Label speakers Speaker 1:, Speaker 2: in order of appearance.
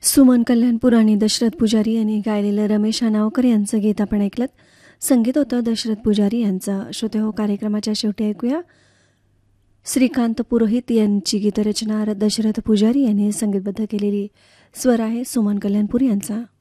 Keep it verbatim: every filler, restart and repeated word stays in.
Speaker 1: सुमन कल्याणपूर आणि दशरथ पुजारी यांनी गायलेलं रमेश अनावकर यांचं गीत आपण ऐकलं. संगीत होतं दशरथ पुजारी यांचं. श्रोते हो, कार्यक्रमाच्या शेवटी ऐकूया श्रीकांत पुरोहित यांची गीतरचना दशरथ पुजारी यांनी संगीतबद्ध केलेली. स्वर आहे सुमन कल्याणपूर यांचा.